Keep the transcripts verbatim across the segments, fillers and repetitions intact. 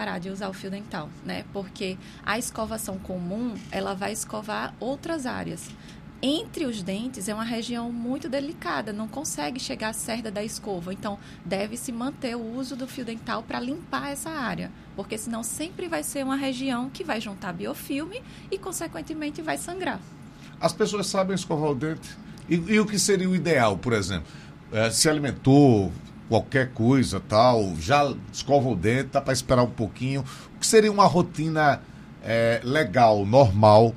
parar de usar o fio dental, né? Porque a escovação comum, ela vai escovar outras áreas. Entre os dentes é uma região muito delicada, não consegue chegar à cerda da escova. Então, deve-se manter o uso do fio dental para limpar essa área, porque senão sempre vai ser uma região que vai juntar biofilme e, consequentemente, vai sangrar. As pessoas sabem escovar o dente? E, e o que seria o ideal, por exemplo? É, se alimentou, qualquer coisa, tal, já escova o dente, dá para esperar um pouquinho. O que seria uma rotina é, legal, normal,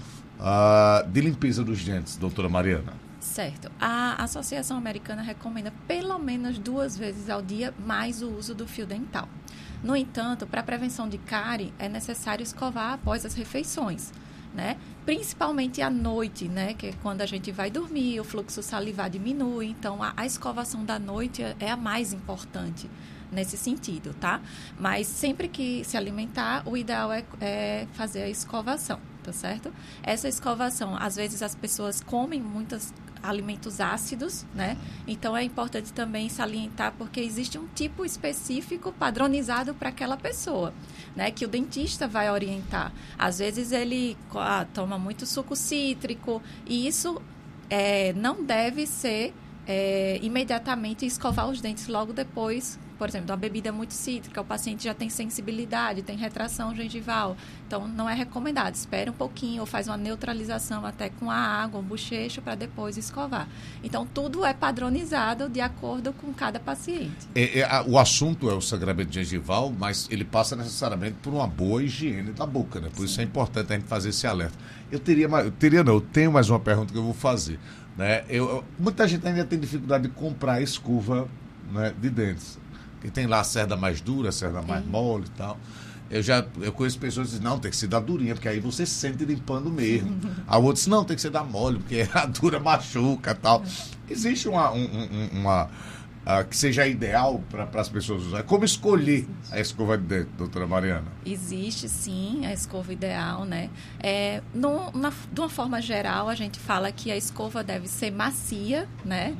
Uh, de limpeza dos dentes, doutora Mariana? Certo. A Associação Americana recomenda pelo menos duas vezes ao dia mais o uso do fio dental. No entanto, para a prevenção de cárie, é necessário escovar após as refeições, né? Principalmente à noite, né? Que é quando a gente vai dormir, o fluxo salivar diminui. Então, a, a escovação da noite é, é a mais importante nesse sentido, tá? Mas sempre que se alimentar, o ideal é, é fazer a escovação. Tá certo? Essa escovação, às vezes as pessoas comem muitos alimentos ácidos, né? Então é importante também salientar porque existe um tipo específico padronizado para aquela pessoa, né? Que o dentista vai orientar. Às vezes ele ah, toma muito suco cítrico e isso é, não deve ser é, imediatamente escovar os dentes logo depois. Por exemplo, uma bebida muito cítrica, o paciente já tem sensibilidade, tem retração gengival. Então, não é recomendado. Espera um pouquinho ou faz uma neutralização até com a água, um bochecho, para depois escovar. Então, tudo é padronizado de acordo com cada paciente. É, é, o assunto é o sangramento gengival, mas ele passa necessariamente por uma boa higiene da boca, né? Por Sim. isso é importante a gente fazer esse alerta. Eu teria, eu teria não, eu tenho mais uma pergunta que eu vou fazer. Né? Eu, eu, muita gente ainda tem dificuldade de comprar escova, né, de dentes. Que tem lá a cerda mais dura, a cerda mais Sim. mole e tal. Eu já eu conheço pessoas que dizem, não, tem que ser da durinha, porque aí você sente limpando mesmo. A outra diz, não, tem que ser da mole, porque a dura machuca e tal. Existe uma, um, um, uma uh, que seja ideal para as pessoas usarem? Como escolher a escova de dente, doutora Mariana? Existe, sim, a escova ideal, né? É, no, na, de uma forma geral, a gente fala que a escova deve ser macia, né?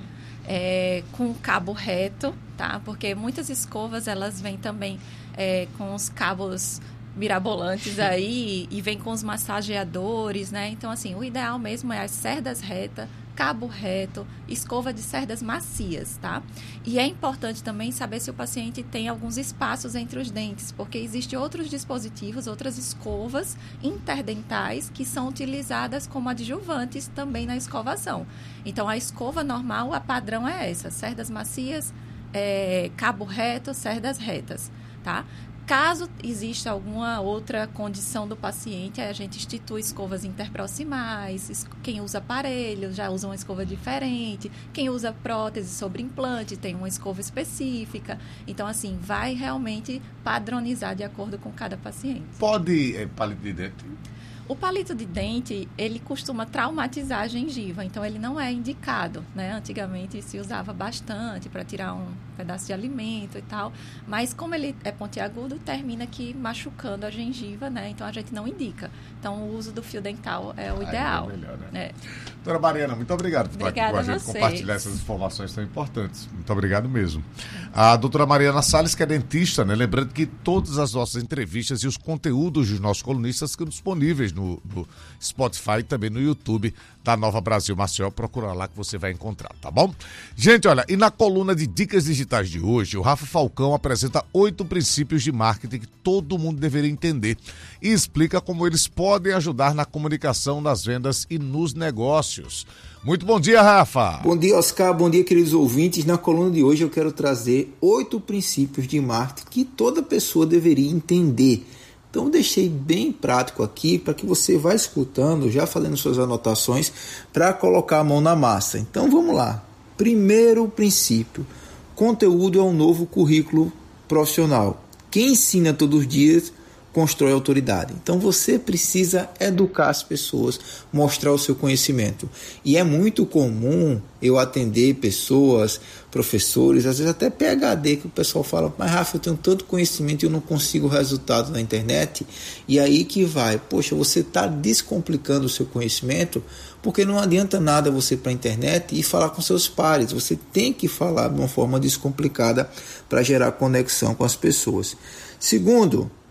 É, com cabo reto, tá? Porque muitas escovas, elas vêm também é, com os cabos mirabolantes aí e vem com os massageadores, né? Então, assim, o ideal mesmo é as cerdas retas, cabo reto, escova de cerdas macias, tá? E é importante também saber se o paciente tem alguns espaços entre os dentes, porque existem outros dispositivos, outras escovas interdentais que são utilizadas como adjuvantes também na escovação. Então, a escova normal, a padrão é essa, cerdas macias, é, cabo reto, cerdas retas, tá? Caso exista alguma outra condição do paciente, a gente institui escovas interproximais, quem usa aparelho já usa uma escova diferente, quem usa prótese sobre implante tem uma escova específica. Então, assim, vai realmente padronizar de acordo com cada paciente. Pode é, palito de dente? O palito de dente, ele costuma traumatizar a gengiva, então ele não é indicado, né? Antigamente se usava bastante para tirar um pedaço de alimento e tal, mas como ele é pontiagudo, termina aqui machucando a gengiva, né? Então a gente não indica. Então o uso do fio dental é o ah, ideal. É melhor, né? É. Doutora Mariana, muito obrigado por Obrigada estar aqui com a, a gente, compartilhar essas informações tão importantes. Muito obrigado mesmo. A doutora Mariana Salles, que é dentista, né? Lembrando que todas as nossas entrevistas e os conteúdos dos nossos colunistas ficam disponíveis No, no Spotify e também no YouTube da Nova Brasil Maceió. Procura lá que você vai encontrar, tá bom? Gente, olha, e na coluna de Dicas Digitais de hoje, o Rafa Falcão apresenta oito princípios de marketing que todo mundo deveria entender e explica como eles podem ajudar na comunicação, nas vendas e nos negócios. Muito bom dia, Rafa! Bom dia, Oscar. Bom dia, queridos ouvintes. Na coluna de hoje eu quero trazer oito princípios de marketing que toda pessoa deveria entender. Então, eu deixei bem prático aqui para que você vá escutando, já fazendo suas anotações, para colocar a mão na massa. Então, vamos lá. Primeiro princípio. Conteúdo é um novo currículo profissional. Quem ensina todos os dias, constrói autoridade. Então, você precisa educar as pessoas, mostrar o seu conhecimento. E é muito comum eu atender pessoas, professores, às vezes até P H D, que o pessoal fala, mas Rafa, eu tenho tanto conhecimento e eu não consigo resultado na internet. E aí que vai, poxa, você está descomplicando o seu conhecimento, porque não adianta nada você ir para a internet e falar com seus pares. Você tem que falar de uma forma descomplicada para gerar conexão com as pessoas. Segundo,